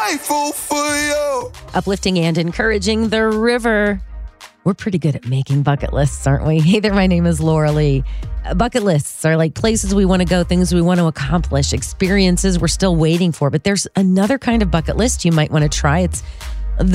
grateful for you. Uplifting and encouraging the river. We're pretty good at making bucket lists, aren't we? Hey there, my name is Laura Lee. Bucket lists are like places we want to go, things we want to accomplish, experiences we're still waiting for. But there's another kind of bucket list you might want to try. It's